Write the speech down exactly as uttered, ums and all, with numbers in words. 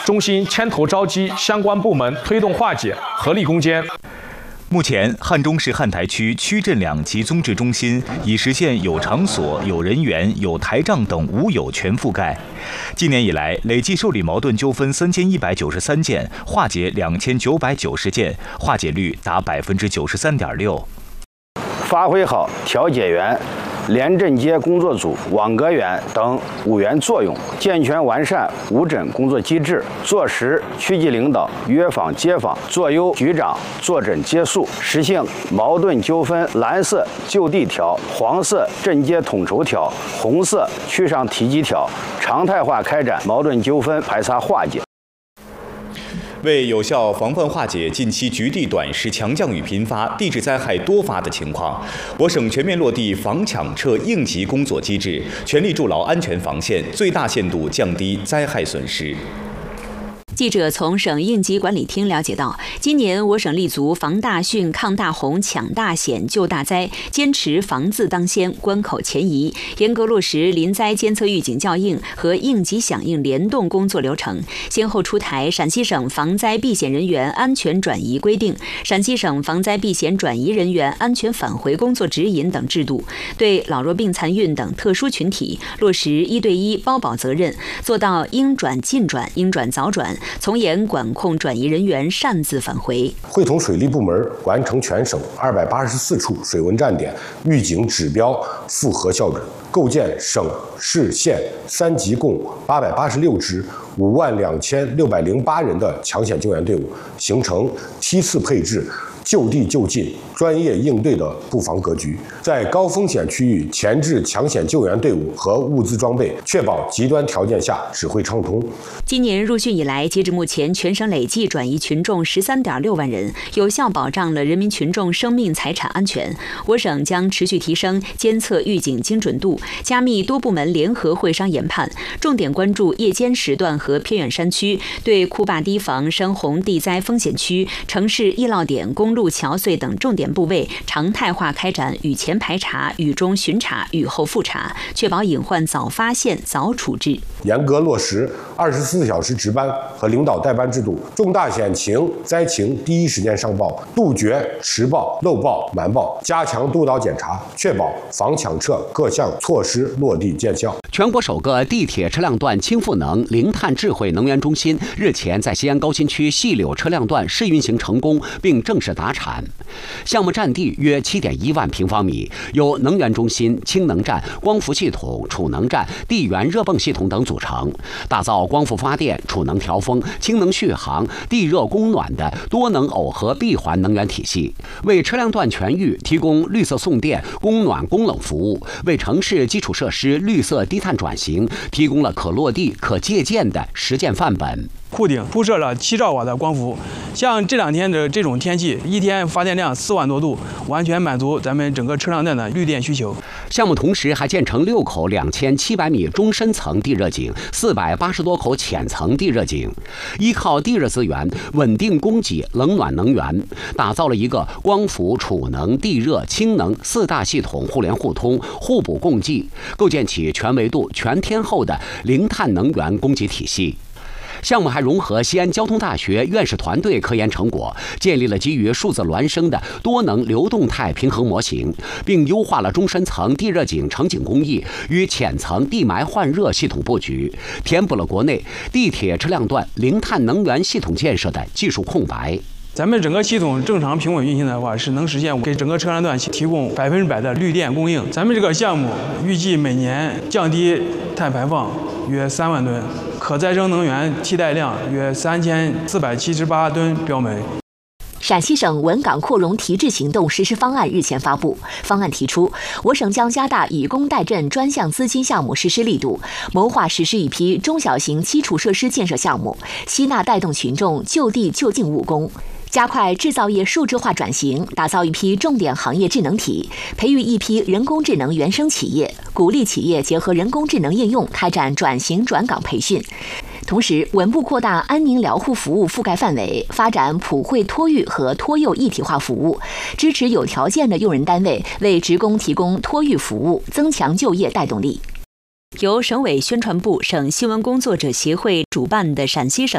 中心牵头召集相关部门推动化解，合力攻坚。 目前，汉中市汉台区区镇两级综治中心已实现有场所、有人员、有台账等无有全覆盖。今年以来，累计受理矛盾纠纷三千一百九十三件，化解两千九百九十件，化解率达百分之九十三点六。 发挥好调解员、廉政街工作组、网格员等五员作用，健全完善无诊工作机制，坐实区级领导约访接访、坐优局长坐诊接诉，实行矛盾纠纷蓝色就地调、黄色镇街统筹调、红色区上提及调，常态化开展矛盾纠纷排查化解。 为有效防范化解近期局地短时强降雨频发、地质灾害多发的情况，我省全面落地防抢撤应急工作机制，全力筑牢安全防线，最大限度降低灾害损失。 记者从省应急管理厅了解到，今年我省立足防大汛、抗大洪、抢大险、救大灾，坚持防字当先、关口前移，严格落实临灾监测预警校应和应急响应联动工作流程，先后出台陕西省防灾避险人员安全转移规定、陕西省防灾避险转移人员安全返回工作指引等制度，对老弱病残孕等特殊群体落实一对一包保责任，做到应转尽转、应转早转，从严管控转移人员擅自返回。 会同水利部门完成全省二百八十四处水文站点预警指标复核校准，构建省市县三级共八百八十六支五万两千六百零八人的抢险救援队伍，形成梯次配置、就地就近、专业应对的布防格局，在高风险区域前置抢险救援队伍和物资装备，确保极端条件下指挥畅通。 今年入汛以来，截至目前，全省累计转移群众十三点六万人，有效保障了人民群众生命财产安全。我省将持续提升监测预警精准度，加密多部门联合会商研判，重点关注夜间时段和偏远山区，对库坝堤防、山洪地灾风险区、城市易涝点、公路桥隧等重点部位常态化开展雨前排查、雨中巡查、雨后复查，确保隐患早发现、早处置。 严格落实二十四小时值班和领导带班制度，重大险情、灾情第一时间上报，杜绝迟报、漏报、瞒报，加强督导检查，确保防抢撤各项措施落地见效。 全国首个地铁车辆段氢赋能零碳智慧能源中心日前在西安高新区细柳车辆段试运行成功，并正式达产。项目占地约 七点一万平方米，由能源中心、氢能站、光伏系统、储能站、地源热泵系统等组成，打造光伏发电、储能调风、氢能续航、地热供暖的多能耦合闭环能源体系，为车辆段全域提供绿色送电、供暖供冷服务，为城市基础设施绿色低碳转型提供了可落地、可借鉴的实践范本。 库顶铺设了七兆瓦的光伏，像这两天的这种天气，一天发电量四万多度，完全满足咱们整个车辆段的绿电需求。 项目同时还建成六口两千七百米中深层地热井，四百八十多口浅层地热井，依靠地热资源稳定供给冷暖能源，打造了一个光伏、储能、地热、氢能四大系统互联互通、互补共济，构建起全维度、全天候的零碳能源供给体系。项目还融合西安交通大学院士团队科研成果，建立了基于数字孪生的多能流动态平衡模型，并优化了中深层地热井成井工艺与浅层地埋换热系统布局，填补了国内地铁车辆段零碳能源系统建设的技术空白。 咱们整个系统正常平稳运行的话，是能实现给整个车辆段提供百分之百的绿电供应。咱们这个项目预计每年降低碳排放约三万吨，可再生能源替代量约三千四百七十八吨标煤。 陕西省稳岗扩容提质行动实施方案日前发布，方案提出，我省将加大以工代赈专项资金项目实施力度，谋划实施一批中小型基础设施建设项目，吸纳带动群众就地就近务工。加快制造业数字化转型，打造一批重点行业智能体，培育一批人工智能原生企业，鼓励企业结合人工智能应用开展转型转岗培训。同时，稳步扩大安宁疗护服务覆盖范围，发展普惠托育和托幼一体化服务，支持有条件的用人单位为职工提供托育服务，增强就业带动力。 由省委宣传部、省新闻工作者协会主办的陕西省